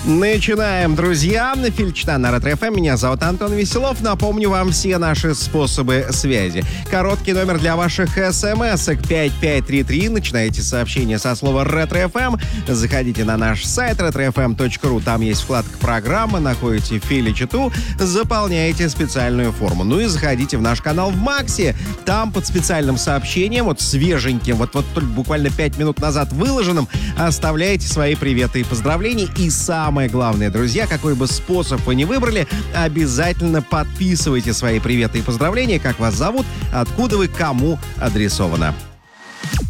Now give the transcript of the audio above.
Начинаем, друзья. Фильчина на Ретро-ФМ. Меня зовут Антон Веселов. Напомню вам все наши способы связи. Короткий номер для ваших смс-ок 5533. Начинаете сообщение со слова Ретро-ФМ. Заходите на наш сайт retrofm.ru. Там есть вкладка «Программа». Находите Филичиту. Заполняете специальную форму. Ну и заходите в наш канал в Максе. Там под специальным сообщением, вот свеженьким, вот только буквально 5 минут назад выложенным, оставляете свои приветы и поздравления. И самое главное, друзья, какой бы способ вы ни выбрали, обязательно подписывайте свои приветы и поздравления, как вас зовут, откуда вы, кому адресовано.